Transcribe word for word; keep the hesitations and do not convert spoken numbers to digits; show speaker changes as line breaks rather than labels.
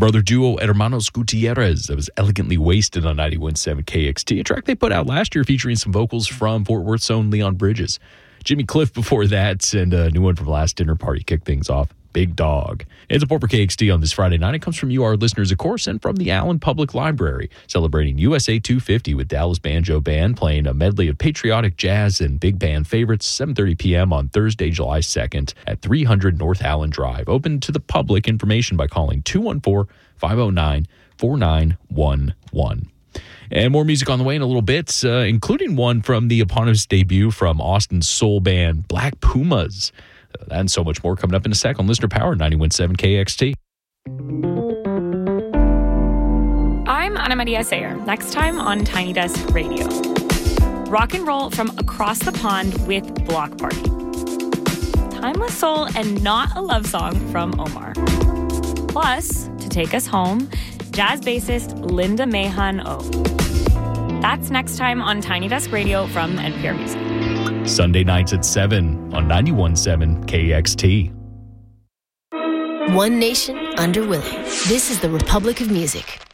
brother duo Hermanos Gutierrez that was Elegantly Wasted on ninety-one point seven K X T, a track they put out last year featuring some vocals from Fort Worth's own Leon Bridges. Jimmy Cliff before that, and a new one from Last Dinner Party kicked things off. Big Dog. It's a Report for K X T on this Friday night. It comes from you, our listeners, of course, and from the Allen Public Library, celebrating U S A two fifty with Dallas Banjo Band, playing a medley of patriotic jazz and big band favorites, seven thirty p.m. on Thursday, July second at three hundred North Allen Drive. Open to the public. Information by calling two one four, five oh nine, four nine one one. And more music on the way in a little bit, uh, including one from the eponymous debut from Austin's soul band Black Pumas. That and so much more coming up in a sec on Listener Power ninety-one point seven K X T.
I'm Ana Maria Sayer. Next time on Tiny Desk Radio. Rock and roll from across the pond with Block Party. Timeless soul and not a love song from Omar. Plus, to take us home, jazz bassist Linda Mahan O. That's next time on Tiny Desk Radio from N P R Music.
Sunday nights at seven on ninety-one point seven K X T.
One nation under Willie. This is the Republic of Music.